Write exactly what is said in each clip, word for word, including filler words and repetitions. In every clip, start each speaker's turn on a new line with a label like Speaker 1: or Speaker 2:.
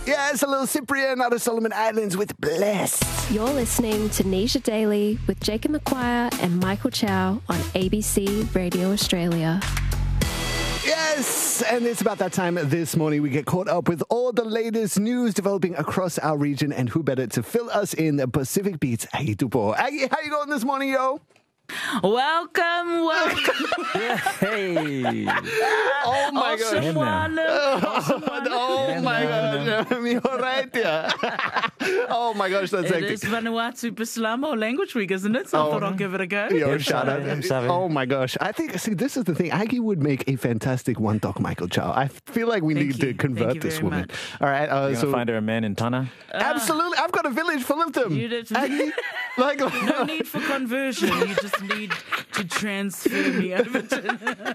Speaker 1: Yes, a little Cyprian out of Solomon Islands with Blessed.
Speaker 2: You're listening to Nisha Daily with Jacob McQuire and Michael Chow on A B C Radio Australia.
Speaker 1: Yes, and it's about that time this morning we get caught up with all the latest news developing across our region, and who better to fill us in the Pacific Beats, Aggie Tupo. Aggie, how you going this morning, yo?
Speaker 3: Welcome, welcome.
Speaker 4: Yeah, hey.
Speaker 1: Oh my gosh.
Speaker 3: Awesome.
Speaker 1: Oh my gosh. Me alright, yeah. Oh my gosh, that's
Speaker 3: It
Speaker 1: hectic.
Speaker 3: is Vanuatu Paslamo Language Week, isn't it? So I
Speaker 1: Oh.
Speaker 3: thought I'll give it a go.
Speaker 1: Yo,
Speaker 4: Yeah,
Speaker 1: shout out.
Speaker 4: I'm sorry.
Speaker 1: Oh my gosh. I think, see, this is the thing. Aggie would make a fantastic one doc Michael Chow. I feel like we
Speaker 3: Thank
Speaker 1: need
Speaker 3: you.
Speaker 1: to convert
Speaker 3: Thank you
Speaker 1: this
Speaker 3: very
Speaker 1: woman.
Speaker 3: much.
Speaker 1: All right. Uh,
Speaker 4: You're
Speaker 1: so,
Speaker 4: going to find her a man in Tana?
Speaker 1: absolutely. I've got a village full of them.
Speaker 3: You did-
Speaker 1: Aggie, like,
Speaker 3: No need for conversion. You just need to transfer me over to...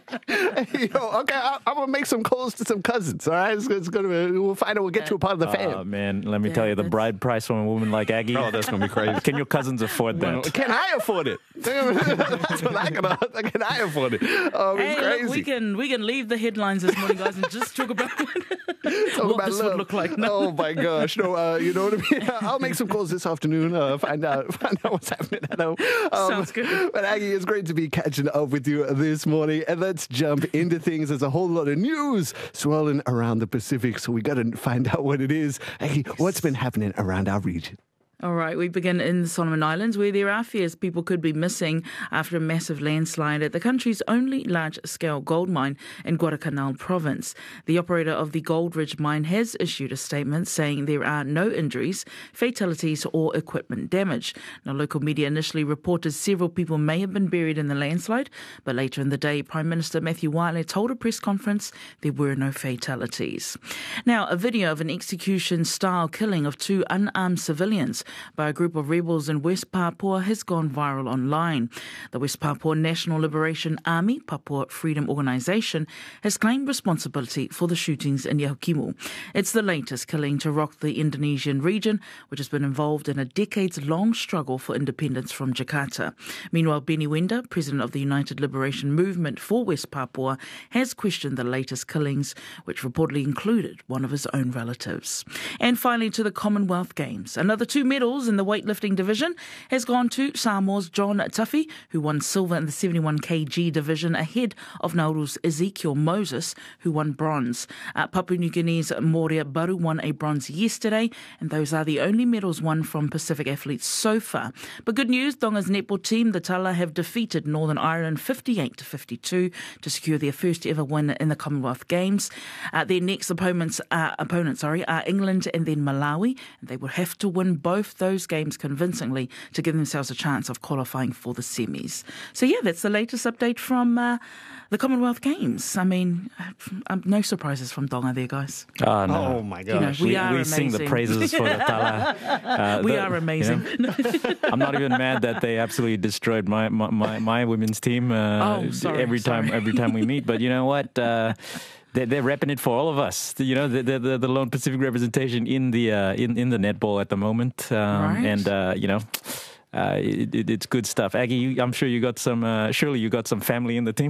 Speaker 1: yo, okay, I, I'm going to make some calls to some cousins. All right. It's, it's gonna be, we'll find out. We'll get you a part of the
Speaker 4: Oh,
Speaker 1: fam.
Speaker 4: man, let me
Speaker 3: Yeah,
Speaker 4: tell you, the
Speaker 3: that's-
Speaker 4: bride price from a woman like Aggie. Oh, that's going to be crazy. Can your cousins afford that?
Speaker 1: Can I afford it? That's what I can, can I afford it? Oh, it's
Speaker 3: Hey,
Speaker 1: crazy.
Speaker 3: look, we can we can leave the headlines this morning, guys, and just talk about
Speaker 1: Talk
Speaker 3: what
Speaker 1: about
Speaker 3: this
Speaker 1: love.
Speaker 3: would look like. No.
Speaker 1: Oh my gosh! No, uh, you know what I mean. I'll make some calls this afternoon. Uh, find out, find out what's happening at home. Um,
Speaker 3: Sounds good.
Speaker 1: But Aggie, it's great to be catching up with you this morning, and let's jump into things. There's a whole lot of news swirling around the Pacific, so we got to find out what it is. Aggie, what's been happening around our region?
Speaker 3: All right, we begin in the Solomon Islands, where there are fears people could be missing after a massive landslide at the country's only large-scale gold mine in Guadalcanal province. The operator of the Gold Ridge mine has issued a statement saying there are no injuries, fatalities or equipment damage. Now, local media initially reported several people may have been buried in the landslide, but later in the day, Prime Minister Matthew Waiale told a press conference there were no fatalities. Now, a video of an execution-style killing of two unarmed civilians by a group of rebels in West Papua has gone viral online. The West Papua National Liberation Army, Papua Freedom Organisation, has claimed responsibility for the shootings in Yahukimu. It's the latest killing to rock the Indonesian region, which has been involved in a decades-long struggle for independence from Jakarta. Meanwhile, Benny Wenda, president of the United Liberation Movement for West Papua, has questioned the latest killings, which reportedly included one of his own relatives. And finally, to the Commonwealth Games. Another two medals in the weightlifting division has gone to Samoa's John Tuffy, who won silver in the seventy-one kilogram division ahead of Nauru's Ezekiel Moses, who won bronze. Uh, Papua New Guinea's Moria Baru won a bronze yesterday, and those are the only medals won from Pacific athletes so far. But good news, Tonga's netball team, the Tala, have defeated Northern Ireland fifty-eight to fifty-two to secure their first ever win in the Commonwealth Games. Uh, their next opponents, uh, opponents sorry, are England and then Malawi, and they will have to win both those games convincingly to give themselves a chance of qualifying for the semis. So yeah, that's the latest update from uh, the Commonwealth Games. I mean, uh, no surprises from Tonga there, guys.
Speaker 4: Oh, no.
Speaker 1: Oh my
Speaker 3: You know,
Speaker 1: gosh!
Speaker 3: we
Speaker 4: we
Speaker 3: are
Speaker 4: we sing the
Speaker 3: amazing.
Speaker 4: praises for the Tala. Uh,
Speaker 3: We
Speaker 4: the-
Speaker 3: are amazing.
Speaker 4: you know, I'm not even mad that they absolutely destroyed my my, my, my women's team uh,
Speaker 3: Oh, sorry,
Speaker 4: every time
Speaker 3: sorry.
Speaker 4: every time we meet. But you know what? Uh, they're, they're repping it for all of us. You know, they're the, the lone Pacific representation in the uh, in in the netball at the moment, um,
Speaker 3: Right.
Speaker 4: and uh, you know. Uh, it, it, it's good stuff. Aggie, you, I'm sure you got some, uh, surely you got some family in the team.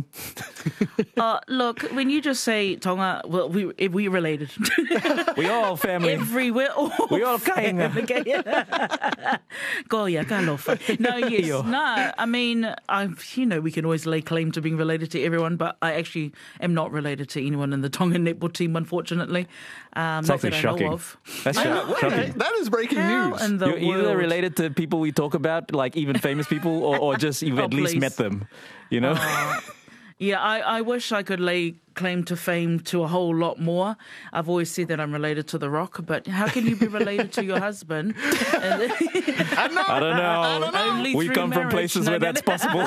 Speaker 3: Uh, look, when you just say Tonga, well, we if we related.
Speaker 4: We all family.
Speaker 3: Everywhere. All
Speaker 4: We all kainga.
Speaker 3: Goya, kalofa. No, yes.
Speaker 4: Yo.
Speaker 3: No, I mean, I, you know, we can always lay claim to being related to everyone, but I actually am not related to anyone in the Tongan netball team, unfortunately. Um,
Speaker 4: It's
Speaker 3: not
Speaker 4: actually
Speaker 3: that I
Speaker 4: shocking.
Speaker 3: know of.
Speaker 4: That's
Speaker 3: I
Speaker 4: sho-
Speaker 3: know.
Speaker 4: shocking.
Speaker 1: That is breaking
Speaker 3: How
Speaker 1: news.
Speaker 3: in the
Speaker 4: You're either
Speaker 3: world?
Speaker 4: related to people we talk about, like even famous people, or, or just you've
Speaker 3: Oh,
Speaker 4: at least
Speaker 3: please.
Speaker 4: met them, you know?
Speaker 3: Yeah, I, I wish I could lay claim to fame to a whole lot more. I've always said that I'm related to The Rock, but how can you be related to your husband? And-
Speaker 1: I know.
Speaker 4: I don't know.
Speaker 1: I don't know.
Speaker 3: Only
Speaker 4: We
Speaker 3: through
Speaker 4: come from
Speaker 3: marriage.
Speaker 4: places
Speaker 3: No,
Speaker 4: where
Speaker 3: no,
Speaker 4: that's
Speaker 3: no.
Speaker 4: possible.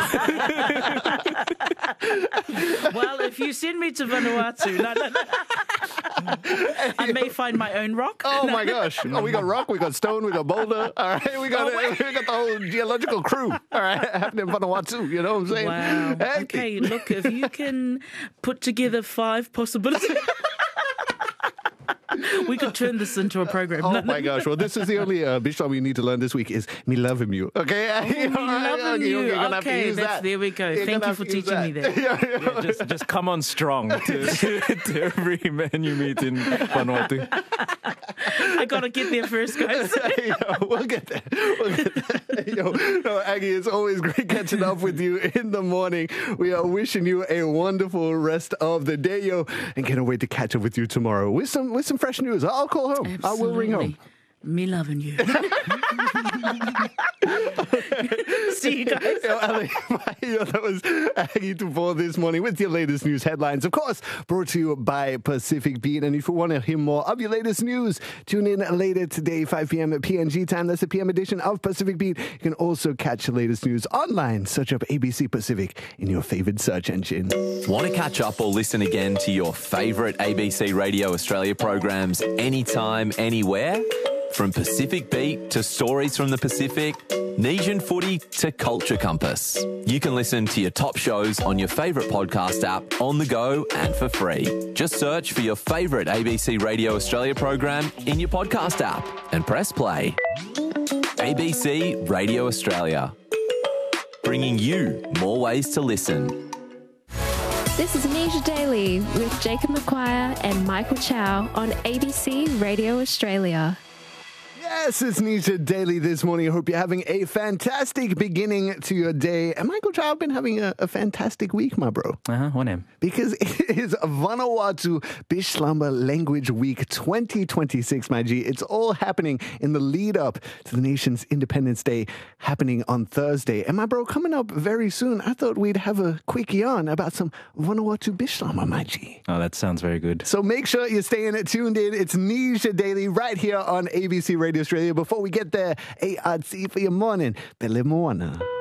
Speaker 3: Well, if you send me to Vanuatu, no, no, no. I may find my own rock.
Speaker 1: Oh my gosh! Oh, we got rock, we got stone, we got boulder. All right, we got
Speaker 3: Oh,
Speaker 1: we got the whole geological crew. All right, happening in Vanuatu. You know what I'm saying?
Speaker 3: Wow.
Speaker 1: Hey.
Speaker 3: Okay, look, if you can put together five possibilities. We could turn this into a program.
Speaker 1: Oh my gosh! Well, this is the only uh, Bishlam you need to learn this week is me loving you. Okay,
Speaker 3: Me loving you.
Speaker 1: You're gonna have to
Speaker 3: Okay,
Speaker 1: use
Speaker 3: that's,
Speaker 1: that.
Speaker 3: there we go.
Speaker 1: You're
Speaker 3: Thank
Speaker 1: gonna
Speaker 3: you
Speaker 1: have
Speaker 3: for
Speaker 1: to use
Speaker 3: teaching me that.
Speaker 1: Yeah, yeah.
Speaker 4: Yeah, just, just come on strong to, to every man you meet in Vanuatu.
Speaker 3: I got to get there first, guys.
Speaker 1: Yo, we'll get there. We'll get there. Yo, no, Aggie, it's always great catching up with you in the morning. We are wishing you a wonderful rest of the day, yo, and can't wait to catch up with you tomorrow with some with some fresh news. I'll call home.
Speaker 3: Absolutely.
Speaker 1: I will ring home.
Speaker 3: Me loving you. See you guys.
Speaker 1: Yo, Ali, yo, that was Aggie Tupor this morning with your latest news headlines. Of course, brought to you by Pacific Beat. And if you want to hear more of your latest news, tune in later today, five p.m. at P N G time. That's the P M edition of Pacific Beat. You can also catch the latest news online. Search up A B C Pacific in your favorite search engine.
Speaker 5: Want to catch up or listen again to your favorite A B C Radio Australia programs anytime, anywhere? From Pacific Beat to Stories from the Pacific, Nesian Footy to Culture Compass. You can listen to your top shows on your favourite podcast app, on the go and for free. Just search for your favourite A B C Radio Australia program in your podcast app and press play. A B C Radio Australia, bringing you more ways to listen.
Speaker 2: This is Anisha Daily with Jacob McQuire and Michael Chow on A B C Radio Australia.
Speaker 1: Yes, it's Nisha Daily this morning. I hope you're having a fantastic beginning to your day. And Michael Chow, I've been having a, a fantastic week, my bro.
Speaker 4: Uh-huh, what name?
Speaker 1: Because it is Vanuatu Bislamba Language Week twenty twenty-six, my G. It's all happening in the lead up to the nation's Independence Day happening on Thursday. And my bro, coming up very soon, I thought we'd have a quick yarn about some Vanuatu Bislamba, my G.
Speaker 4: Oh, that sounds very good.
Speaker 1: So make sure you're staying tuned in. It's Nisha Daily right here on A B C Radio Australia. Before we get there, A R T for your morning. Pele Moana.